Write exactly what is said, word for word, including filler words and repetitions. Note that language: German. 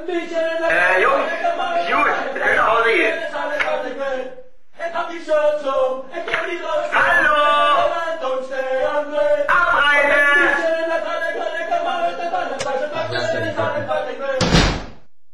Äh, Jungs, gut, wir können nach Hause gehen. Hallo!